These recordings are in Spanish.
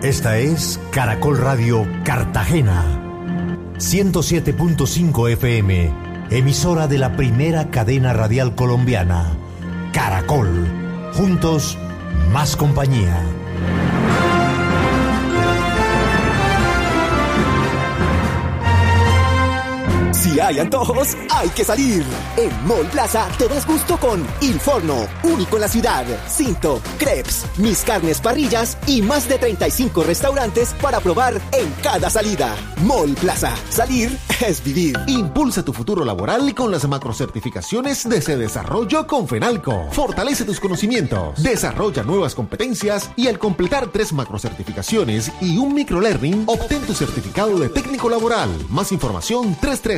Esta es Caracol Radio Cartagena, 107.5 FM, emisora de la primera cadena radial colombiana. Caracol, juntos, más compañía. Si hay antojos, hay que salir. En Mall Plaza te das gusto con Il Forno, único en la ciudad. Cinto, crepes, Mis Carnes Parrillas y más de 35 restaurantes para probar en cada salida. Mall Plaza, salir es vivir. Impulsa tu futuro laboral con las macrocertificaciones de Se Desarrollo con Fenalco. Fortalece tus conocimientos, desarrolla nuevas competencias y al completar 3 macrocertificaciones y un microlearning, obtén tu certificado de técnico laboral. Más información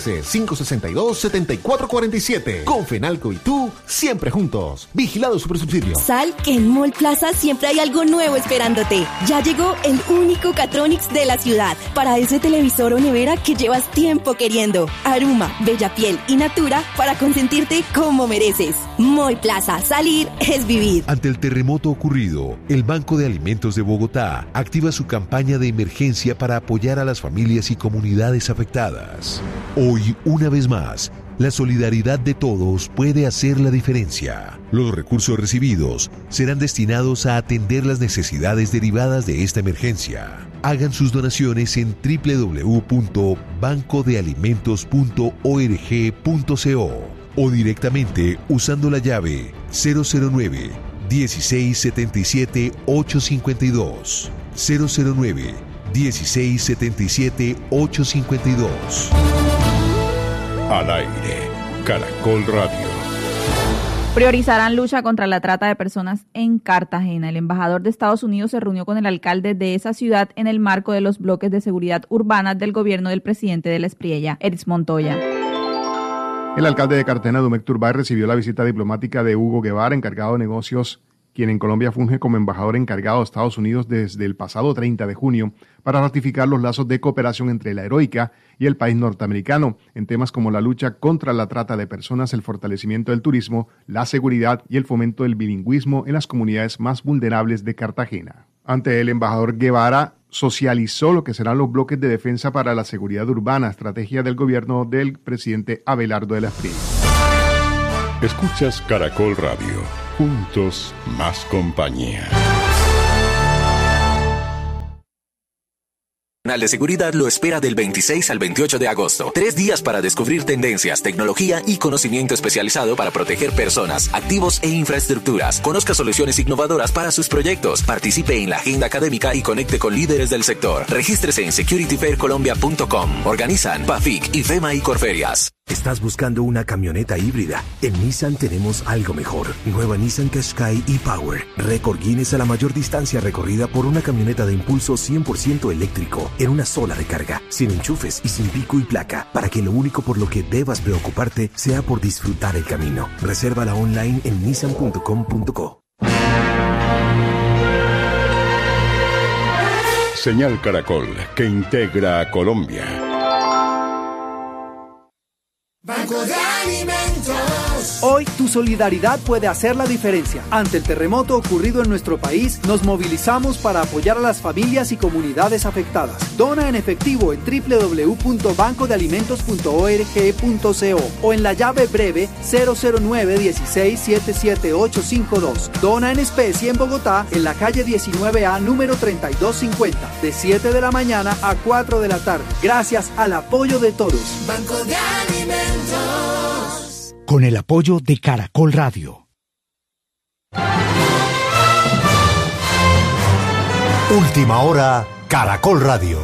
313-562-7447. Con Fenalco y tú, siempre juntos. Vigilado Supersubsidio. Sal que en Mall Plaza siempre hay algo nuevo esperándote. Ya llegó el único Catronics de la ciudad para ese televisor o nevera que llevas tiempo queriendo. Aruma, Bella Piel y Natura para consentirte como mereces. Mall Plaza, salir es vivir. Ante el terremoto ocurrido, el Banco de Alimentos de Bogotá activa su campaña de emergencia para apoyar a las familias y comunidades afectadas. Hoy, una vez más, la solidaridad de todos puede hacer la diferencia. Los recursos recibidos serán destinados a atender las necesidades derivadas de esta emergencia. Hagan sus donaciones en www.bancodealimentos.org.co o directamente usando la llave 009 1677 852 009 1677 852. Al aire, Caracol Radio. Priorizarán lucha contra la trata de personas en Cartagena. El embajador de Estados Unidos se reunió con el alcalde de esa ciudad en el marco de los bloques de seguridad urbana del gobierno del presidente de la Espriella, Eris Montoya. El alcalde de Cartagena, Domecq Turbay, recibió la visita diplomática de Hugo Guevara, encargado de negocios, quien en Colombia funge como embajador encargado de Estados Unidos desde el pasado 30 de junio, para ratificar los lazos de cooperación entre la heroica y el país norteamericano en temas como la lucha contra la trata de personas, el fortalecimiento del turismo, la seguridad y el fomento del bilingüismo en las comunidades más vulnerables de Cartagena. Ante el embajador Guevara socializó lo que serán los bloques de defensa para la seguridad urbana, estrategia del gobierno del presidente Abelardo de la Espriella. Escuchas Caracol Radio. Juntos, más compañía. De Seguridad lo espera del 26 al 28 de agosto. 3 días para descubrir tendencias, tecnología y conocimiento especializado para proteger personas, activos e infraestructuras. Conozca soluciones innovadoras para sus proyectos. Participe en la agenda académica y conecte con líderes del sector. Regístrese en securityfaircolombia.com. Organizan PAFIC, IFEMA y Corferias. ¿Estás buscando una camioneta híbrida? En Nissan tenemos algo mejor. Nueva Nissan Qashqai e-Power. Récord Guinness a la mayor distancia recorrida por una camioneta de impulso 100% eléctrico en una sola recarga, sin enchufes y sin pico y placa, para que lo único por lo que debas preocuparte sea por disfrutar el camino. Resérvala online en nissan.com.co. Señal Caracol, que integra a Colombia. Banco de Alimentos. Hoy tu solidaridad puede hacer la diferencia. Ante el terremoto ocurrido en nuestro país, nos movilizamos para apoyar a las familias y comunidades afectadas. Dona en efectivo en www.bancodealimentos.org.co o en la llave breve 009 16 77852. Dona en especie en Bogotá, en la calle 19A número 3250, de 7 de la mañana a 4 de la tarde. Gracias al apoyo de todos. Banco de Alimentos. Con el apoyo de Caracol Radio. Última hora, Caracol Radio.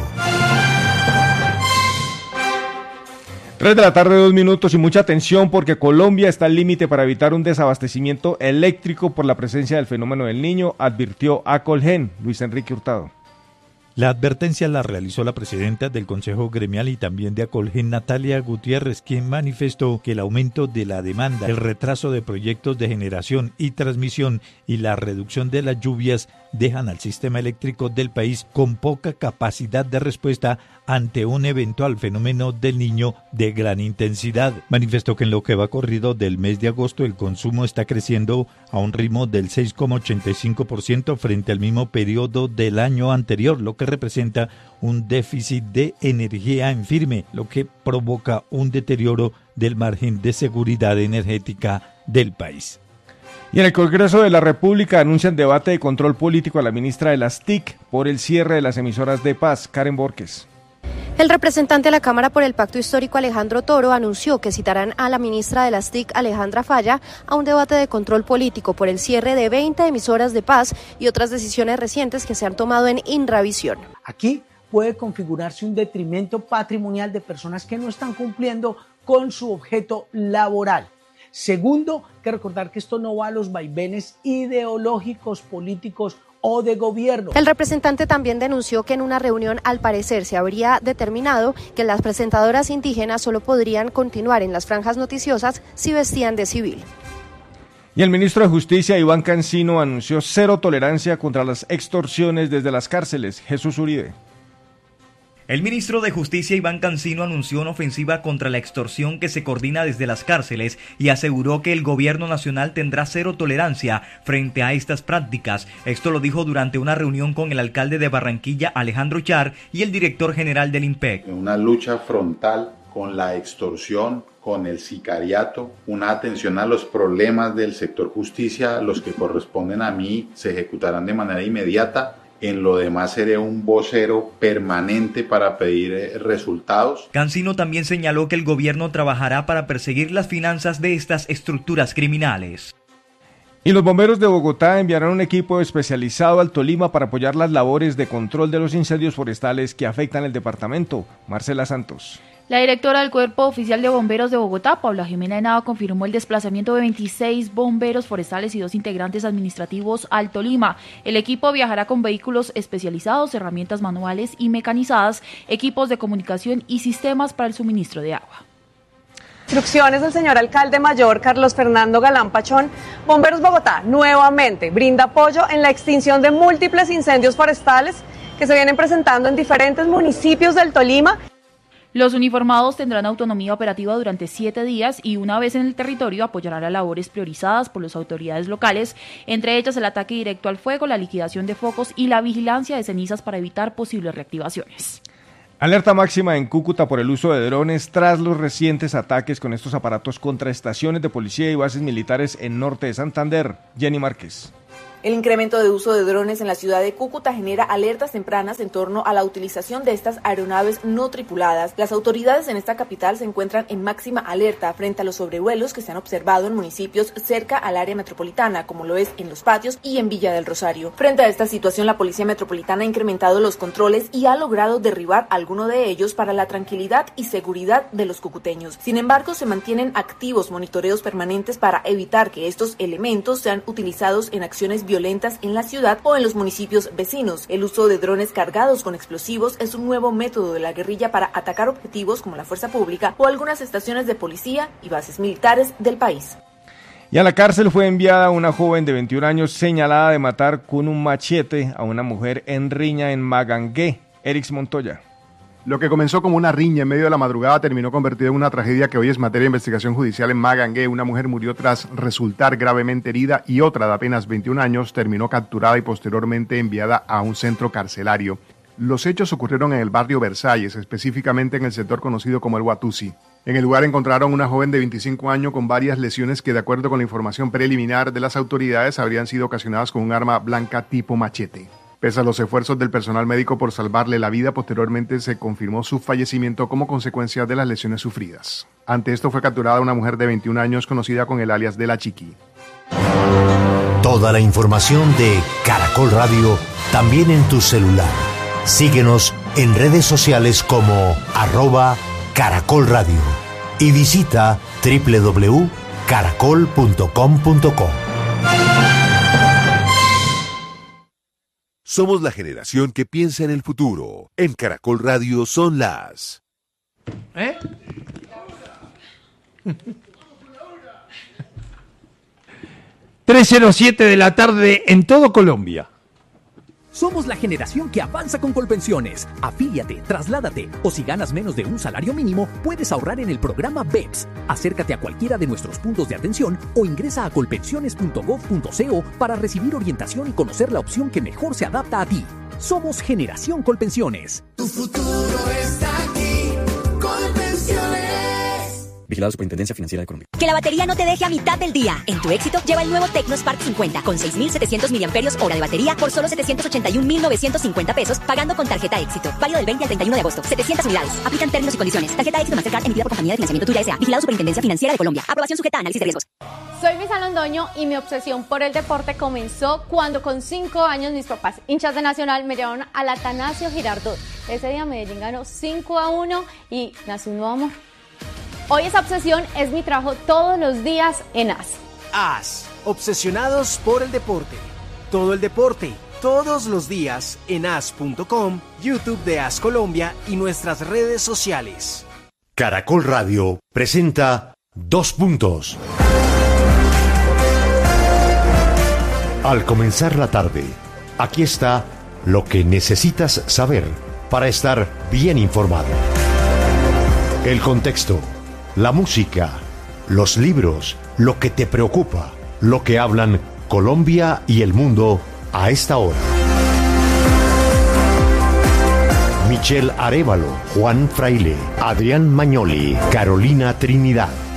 3 de la tarde, 2 minutos y mucha atención porque Colombia está al límite para evitar un desabastecimiento eléctrico por la presencia del fenómeno del Niño, advirtió Acolgen. Luis Enrique Hurtado. La advertencia la realizó la presidenta del Consejo Gremial y también de Acolgen, Natalia Gutiérrez, quien manifestó que el aumento de la demanda, el retraso de proyectos de generación y transmisión y la reducción de las lluvias dejan al sistema eléctrico del país con poca capacidad de respuesta ante un eventual fenómeno del Niño de gran intensidad. Manifestó que en lo que va corrido del mes de agosto el consumo está creciendo a un ritmo del 6,85% frente al mismo periodo del año anterior, lo que representa un déficit de energía en firme, lo que provoca un deterioro del margen de seguridad energética del país. Y en el Congreso de la República anuncian debate de control político a la ministra de las TIC por el cierre de las emisoras de paz. Karen Borges. El representante de la Cámara por el Pacto Histórico, Alejandro Toro, anunció que citarán a la ministra de las TIC, Alejandra Falla, a un debate de control político por el cierre de 20 emisoras de paz y otras decisiones recientes que se han tomado en Inravisión. Aquí puede configurarse un detrimento patrimonial de personas que no están cumpliendo con su objeto laboral. Segundo, hay que recordar que esto no va a los vaivenes ideológicos, políticos o de gobierno. El representante también denunció que en una reunión, al parecer, se habría determinado que las presentadoras indígenas solo podrían continuar en las franjas noticiosas si vestían de civil. Y el ministro de Justicia, Iván Cancino, anunció cero tolerancia contra las extorsiones desde las cárceles. Jesús Uribe. El ministro de Justicia, Iván Cancino, anunció una ofensiva contra la extorsión que se coordina desde las cárceles y aseguró que el gobierno nacional tendrá cero tolerancia frente a estas prácticas. Esto lo dijo durante una reunión con el alcalde de Barranquilla, Alejandro Char, y el director general del IMPEC. Una lucha frontal con la extorsión, con el sicariato, una atención a los problemas del sector justicia, los que corresponden a mí se ejecutarán de manera inmediata. En lo demás seré un vocero permanente para pedir resultados. Cancino también señaló que el gobierno trabajará para perseguir las finanzas de estas estructuras criminales. Y los bomberos de Bogotá enviarán un equipo especializado al Tolima para apoyar las labores de control de los incendios forestales que afectan el departamento. Marcela Santos. La directora del Cuerpo Oficial de Bomberos de Bogotá, Paula Jimena Henao, confirmó el desplazamiento de 26 bomberos forestales y 2 integrantes administrativos al Tolima. El equipo viajará con vehículos especializados, herramientas manuales y mecanizadas, equipos de comunicación y sistemas para el suministro de agua. Instrucciones del señor alcalde mayor Carlos Fernando Galán Pachón. Bomberos Bogotá nuevamente brinda apoyo en la extinción de múltiples incendios forestales que se vienen presentando en diferentes municipios del Tolima. Los uniformados tendrán autonomía operativa durante 7 días y una vez en el territorio apoyarán las labores priorizadas por las autoridades locales, entre ellas el ataque directo al fuego, la liquidación de focos y la vigilancia de cenizas para evitar posibles reactivaciones. Alerta máxima en Cúcuta por el uso de drones tras los recientes ataques con estos aparatos contra estaciones de policía y bases militares en norte de Santander. Jenny Márquez. El incremento de uso de drones en la ciudad de Cúcuta genera alertas tempranas en torno a la utilización de estas aeronaves no tripuladas. Las autoridades en esta capital se encuentran en máxima alerta frente a los sobrevuelos que se han observado en municipios cerca al área metropolitana, como lo es en Los Patios y en Villa del Rosario. Frente a esta situación, la Policía Metropolitana ha incrementado los controles y ha logrado derribar alguno de ellos para la tranquilidad y seguridad de los cucuteños. Sin embargo, se mantienen activos monitoreos permanentes para evitar que estos elementos sean utilizados en acciones violentas en la ciudad o en los municipios vecinos. El uso de drones cargados con explosivos es un nuevo método de la guerrilla para atacar objetivos como la fuerza pública o algunas estaciones de policía y bases militares del país. Y a la cárcel fue enviada una joven de 21 años señalada de matar con un machete a una mujer en riña en Magangué. Erix Montoya. Lo que comenzó como una riña en medio de la madrugada terminó convertido en una tragedia que hoy es materia de investigación judicial en Magangué. Una mujer murió tras resultar gravemente herida y otra de apenas 21 años terminó capturada y posteriormente enviada a un centro carcelario. Los hechos ocurrieron en el barrio Versalles, específicamente en el sector conocido como el Watusi. En el lugar encontraron una joven de 25 años con varias lesiones que, de acuerdo con la información preliminar de las autoridades, habrían sido ocasionadas con un arma blanca tipo machete. Pese a los esfuerzos del personal médico por salvarle la vida, posteriormente se confirmó su fallecimiento como consecuencia de las lesiones sufridas. Ante esto fue capturada una mujer de 21 años conocida con el alias de La Chiqui. Toda la información de Caracol Radio también en tu celular. Síguenos en redes sociales como @Caracol Radio y visita www.caracol.com.co. Somos la generación que piensa en el futuro. En Caracol Radio son las... 3:07 de la tarde en todo Colombia. Somos la generación que avanza con Colpensiones. Afíliate, trasládate o si ganas menos de un salario mínimo, puedes ahorrar en el programa BEPS. Acércate a cualquiera de nuestros puntos de atención o ingresa a colpensiones.gov.co para recibir orientación y conocer la opción que mejor se adapta a ti. Somos Generación Colpensiones. Tu futuro está aquí. Colpensiones. Vigilado Superintendencia Financiera de Colombia. Que la batería no te deje a mitad del día. En tu éxito, lleva el nuevo Tecnospark 50 con 6.700 mAh de batería por solo 781.950 pesos, pagando con tarjeta éxito. Válido del 20 al 31 de agosto. 700 unidades. Aplican términos y condiciones. Tarjeta éxito Mastercard emitida por Compañía de Financiamiento Tuya S.A. Vigilado Superintendencia Financiera de Colombia. Aprobación sujeta a análisis de riesgos. Soy Misa Londoño y mi obsesión por el deporte comenzó cuando con 5 años mis papás, hinchas de Nacional, me llevaron al Atanasio Girardot. Ese día Medellín ganó 5-1 y nació un nuevo amor. Hoy esa obsesión es mi trabajo todos los días en AS. AS, obsesionados por el deporte. Todo el deporte, todos los días en AS.com, YouTube de AS Colombia y nuestras redes sociales. Caracol Radio presenta 2 puntos. Al comenzar la tarde, aquí está lo que necesitas saber para estar bien informado. El contexto, la música, los libros, lo que te preocupa, lo que hablan Colombia y el mundo a esta hora. Michelle Arévalo, Juan Fraile, Adrián Magnoli, Carolina Trinidad.